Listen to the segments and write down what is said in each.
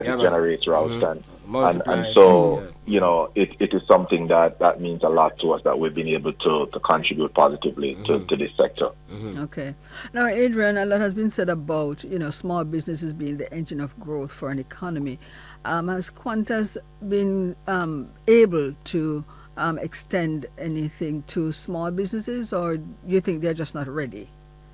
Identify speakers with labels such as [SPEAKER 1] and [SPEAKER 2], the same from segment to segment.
[SPEAKER 1] Yeah,
[SPEAKER 2] it
[SPEAKER 1] man.
[SPEAKER 2] generates, Ralston. And
[SPEAKER 1] Multiply.
[SPEAKER 2] so,
[SPEAKER 1] Yeah.
[SPEAKER 2] it is something that means a lot to us that we've been able to contribute positively to this sector.
[SPEAKER 3] Okay. Now, Adrian, a lot has been said about small businesses being the engine of growth for an economy. Has Qantas been able to extend anything to small businesses, or do you think they're just not ready?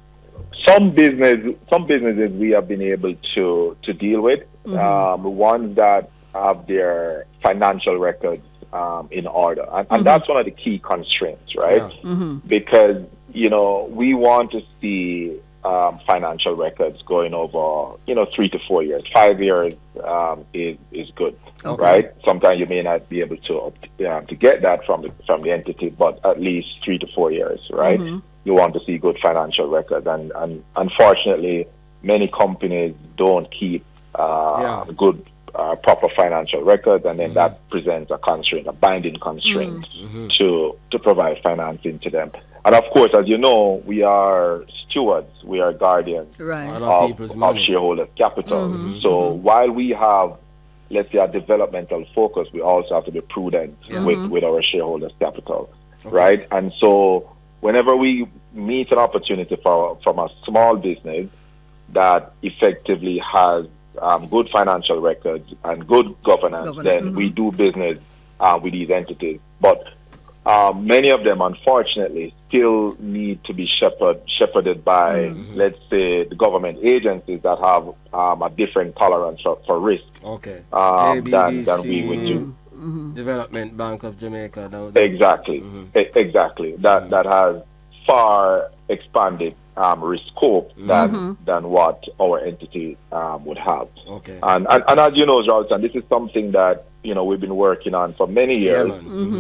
[SPEAKER 2] Some businesses we have been able to deal with. Ones that have their financial records in order, and that's one of the key constraints, right? Because we want to see financial records going over 3 to 4 years. 5 years is good, right? Sometimes you may not be able to get that from the entity, but at least 3 to 4 years, right? You want to see good financial records, and unfortunately, many companies don't keep good proper financial records, and then that presents a constraint, a binding constraint to provide financing to them. And of course, as you know, we are stewards, we are guardians of shareholders' capital. So while we have, let's say, a developmental focus, we also have to be prudent with our shareholders' capital, right? And so whenever we meet an opportunity from a small business that effectively has good financial records and good governance, then we do business with these entities. But many of them, unfortunately, still need to be shepherded by, let's say, the government agencies that have a different tolerance for risk than we would do.
[SPEAKER 1] Development Bank of Jamaica.
[SPEAKER 2] Exactly. That has far expanded risk scope than what our entity would have. And as you know, Charlton, this is something that we've been working on for many years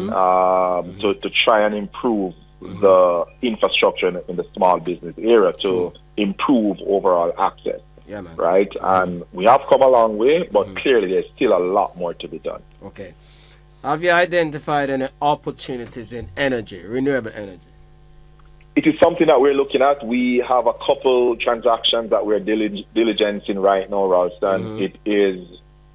[SPEAKER 2] to try and improve the infrastructure in the small business area to improve overall access. Right? And we have come a long way, but clearly there's still a lot more to be done.
[SPEAKER 1] Okay. Have you identified any opportunities in energy, renewable energy?
[SPEAKER 2] It is something that we're looking at. We have a couple transactions that we're diligencing right now, Ralston. It is,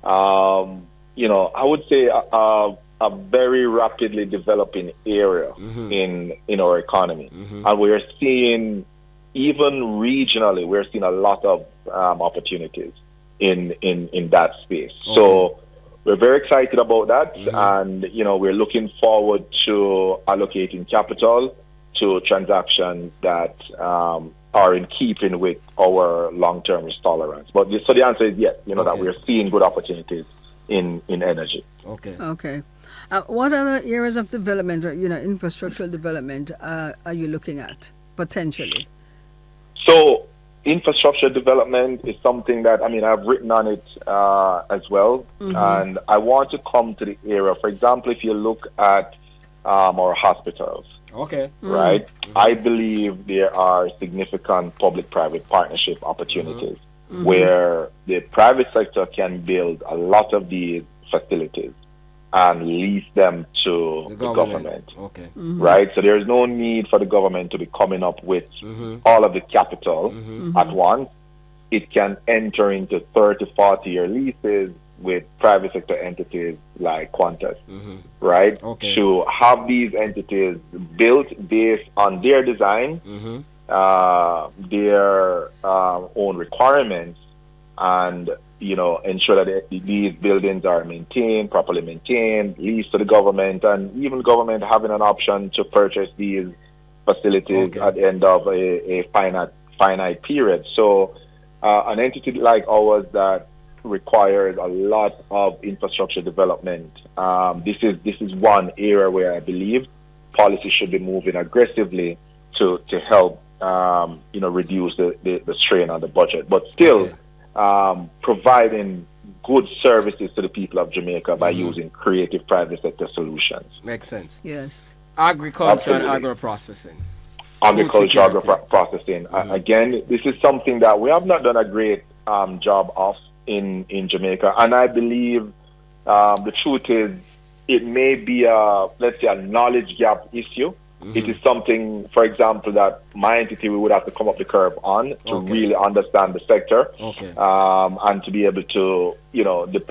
[SPEAKER 2] I would say a very rapidly developing area in our economy. And we're seeing, even regionally, we're seeing a lot of opportunities in that space. So we're very excited about that, and we're looking forward to allocating capital to transactions that are in keeping with our long-term risk tolerance. But so the answer is yes. That we're seeing good opportunities in energy.
[SPEAKER 3] Okay. What other areas of development, infrastructural development, are you looking at potentially?
[SPEAKER 2] So infrastructure development is something that, I've written on it as well. And I want to come to the area. For example, if you look at our hospitals, right? I believe there are significant public-private partnership opportunities where the private sector can build a lot of these facilities and lease them to the government. Right? So there's no need for the government to be coming up with all of the capital at once. It can enter into 30, 40-year leases with private sector entities like Qantas, right? To have these entities built based on their design, their own requirements, and ensure that these buildings are properly maintained, leased to the government, and even the government having an option to purchase these facilities at the end of a finite period. So an entity like ours that requires a lot of infrastructure development. This is one area where I believe policy should be moving aggressively to help reduce the strain on the budget, but still providing good services to the people of Jamaica by using creative private sector solutions.
[SPEAKER 1] Makes sense.
[SPEAKER 3] Yes.
[SPEAKER 1] Agriculture and agro-processing.
[SPEAKER 2] Agriculture, agro-processing. Again, this is something that we have not done a great job of in Jamaica, and I believe the truth is it may be a knowledge gap issue it is something, for example, that my entity we would have to come up the curve on to really understand the sector, and to be able to,